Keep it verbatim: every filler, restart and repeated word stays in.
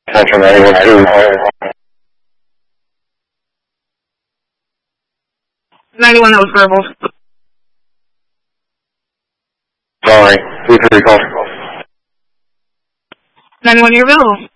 Central ninety-one two. ninety-one, that was verbal. Sorry, three three call. ninety-one, you're available.